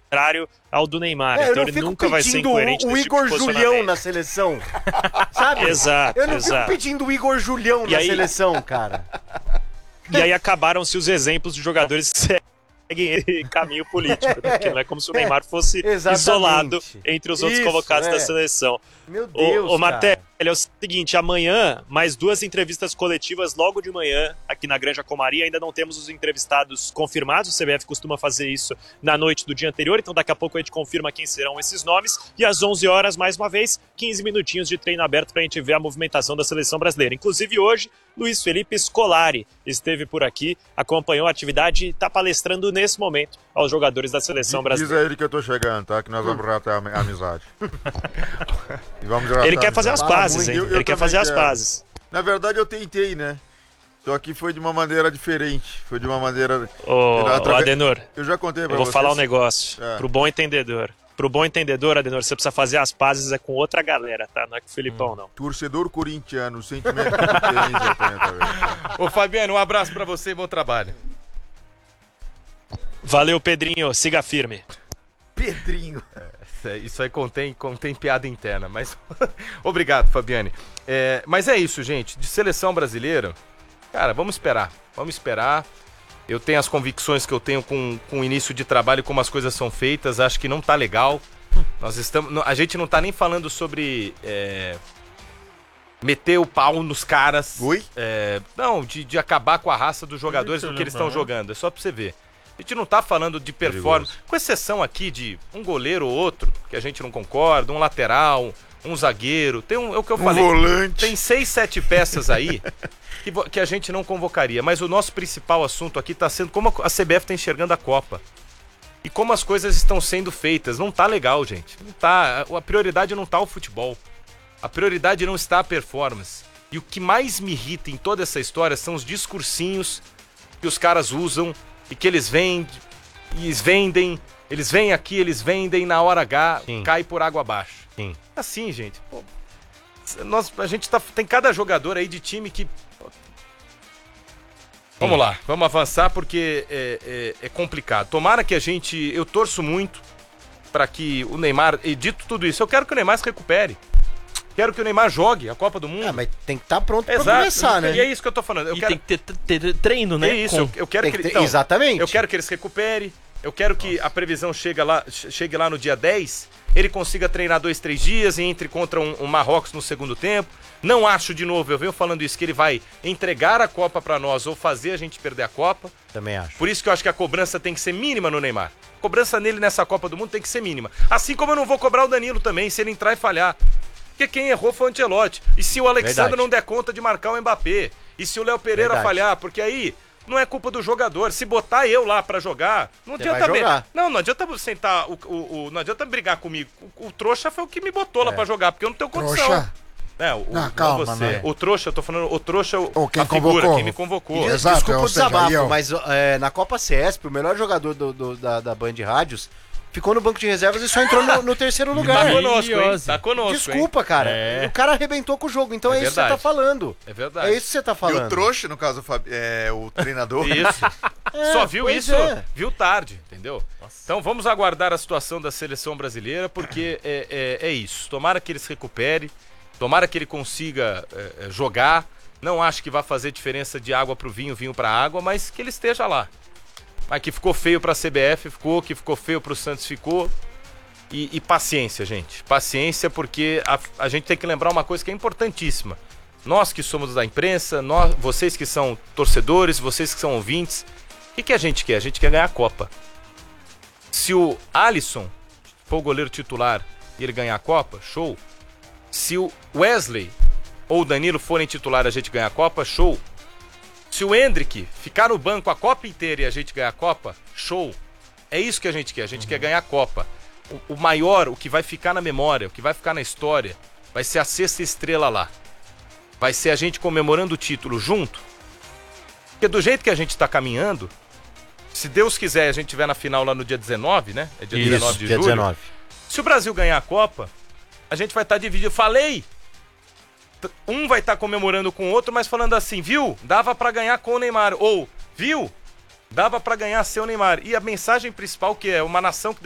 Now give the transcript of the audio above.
contrário ao do Neymar. Então ele nunca vai ser incoerente o nesse tipo Igor de Julião na seleção, sabe? Exato, Eu não fico pedindo o Igor Julião na seleção, cara. E aí acabaram-se os exemplos de jogadores que seguem caminho político, né? Porque não é como se o Neymar fosse isolado entre os outros convocados da seleção. Meu Deus, ô Martelli, é o seguinte, amanhã, mais 2 entrevistas coletivas logo de manhã, aqui na Granja Comari. Ainda não temos os entrevistados confirmados, o CBF costuma fazer isso na noite do dia anterior, então daqui a pouco a gente confirma quem serão esses nomes. E às 11 horas, mais uma vez, 15 minutinhos de treino aberto pra gente ver a movimentação da seleção brasileira. Inclusive hoje, Luiz Felipe Scolari esteve por aqui, acompanhou a atividade e está palestrando nesse momento aos jogadores da seleção brasileira. Diz a ele que eu tô chegando, tá? Que nós vamos ratar a amizade. E vamos ele quer fazer as pazes, hein? Ele quer fazer as pazes. Na verdade, eu tentei, né? Só que foi de uma maneira diferente. Foi de uma maneira... Ô, Adenor, eu já contei pra eu vou vocês. falar um negócio. Pro bom entendedor. Pro bom entendedor, Adenor, você precisa fazer as pazes com outra galera, tá? Não é com o Filipão, não. Torcedor corintiano, o sentimento que tu tens, eu tenho também. Ô, Fabiano, um abraço pra você e bom trabalho. Valeu, Pedrinho. Siga firme. Pedrinho. Isso aí contém piada interna, mas... Obrigado, Fabiane. Mas é isso, gente. De seleção brasileira, cara, vamos esperar. Vamos esperar. Eu tenho as convicções que eu tenho com o início de trabalho e como as coisas são feitas. Acho que não tá legal. A gente não tá nem falando sobre meter o pau nos caras. Ui? Não, de acabar com a raça dos jogadores do que eles estão jogando. É só pra você ver. A gente não tá falando de performance, com exceção aqui de um goleiro ou outro, que a gente não concorda, um lateral, um zagueiro, é o que eu falei. Volante. Tem 6, 7 peças aí que a gente não convocaria, mas o nosso principal assunto aqui tá sendo como a CBF tá enxergando a Copa. E como as coisas estão sendo feitas. Não tá legal, gente. Não tá, a prioridade não tá o futebol. A prioridade não está a performance. E o que mais me irrita em toda essa história são os discursinhos que os caras usam e que eles vendem, eles vêm aqui, eles vendem, na hora H, sim, cai por água abaixo. Sim. Assim, gente, pô, a gente tem cada jogador aí de time que... Vamos lá, vamos avançar porque é complicado. Tomara que eu torço muito para que o Neymar, e dito tudo isso, eu quero que o Neymar se recupere. Quero que o Neymar jogue a Copa do Mundo. Mas tem que estar pronto pra começar, né? E é isso que eu tô falando. Tem que ter treino, né? É isso, eu quero que ele... Então, exatamente. Eu quero que ele se recupere, eu quero que a previsão chegue lá no dia 10, ele consiga treinar 2, 3 dias e entre contra um Marrocos no segundo tempo. Não acho, de novo, eu venho falando isso, que ele vai entregar a Copa pra nós ou fazer a gente perder a Copa. Também acho. Por isso que eu acho que a cobrança tem que ser mínima no Neymar. A cobrança nele nessa Copa do Mundo tem que ser mínima. Assim como eu não vou cobrar o Danilo também, se ele entrar e falhar. Porque quem errou foi o Ancelotti. E se o Alexandre não der conta de marcar o Mbappé? E se o Léo Pereira falhar? Porque aí não é culpa do jogador. Se botar eu lá pra jogar, não adianta jogar. Não adianta sentar, não adianta brigar comigo. O trouxa foi o que me botou lá pra jogar, porque eu não tenho condição. Trouxa? Calma, você. né? O trouxa, eu tô falando, o trouxa, quem a figura, convocou. quem me convocou. Exato, desculpa o desabafo, mas mas na Copa CESP, o melhor jogador da Band Rádios ficou no banco de reservas e só entrou no terceiro lugar. Tá conosco, hein? Tá conosco, desculpa, cara. O cara arrebentou com o jogo, então é isso que você tá falando. É verdade. É isso que você tá falando. E o trouxa, no caso, o treinador. Isso. Só viu isso, viu tarde, entendeu? Nossa. Então vamos aguardar a situação da seleção brasileira, porque é isso. Tomara que ele se recupere, tomara que ele consiga jogar. Não acho que vai fazer diferença de água pro vinho, vinho pra água, mas que ele esteja lá. Mas que ficou feio pra CBF, que ficou feio pro Santos, ficou. E paciência, gente. Paciência, porque a gente tem que lembrar uma coisa que é importantíssima. Nós que somos da imprensa, vocês que são torcedores, vocês que são ouvintes, o que a gente quer? A gente quer ganhar a Copa. Se o Alisson for o goleiro titular e ele ganhar a Copa, show. Se o Wesley ou o Danilo forem titular e a gente ganhar a Copa, show. Se o Endrick ficar no banco a Copa inteira e a gente ganhar a Copa, show. É isso que a gente quer. A gente quer ganhar a Copa. O maior, o que vai ficar na memória, o que vai ficar na história, vai ser a 6ª estrela lá. Vai ser a gente comemorando o título junto. Porque do jeito que a gente tá caminhando, se Deus quiser, a gente estiver na final lá no dia 19, né? É dia 19 de julho. 19. Se o Brasil ganhar a Copa, a gente vai estar dividido. Falei! Um vai estar comemorando com o outro, mas falando assim, viu? Dava pra ganhar com o Neymar. Ou, viu? Dava pra ganhar sem o Neymar. E a mensagem principal que é uma nação que